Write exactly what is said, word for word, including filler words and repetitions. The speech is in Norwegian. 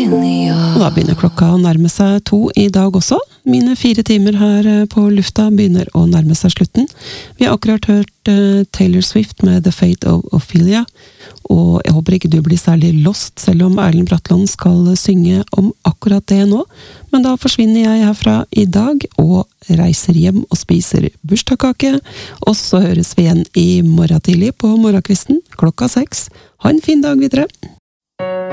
Og da begynner klokka å nærme seg to i dag også. Mine fire timer her på lufta begynner å nærme seg slutten. Vi har akkurat hørt uh, Taylor Swift med The Fate of Ophelia, og jeg håper ikke du blir særlig lost, selv om Erlend Bratland skal synge om akkurat det nå. Men da forsvinner jeg herfra i dag, og reiser hjem og spiser bursdagskake, og så høres vi igjen i morgen tidlig på morgenkvisten, klokka seks. Ha en fin dag videre!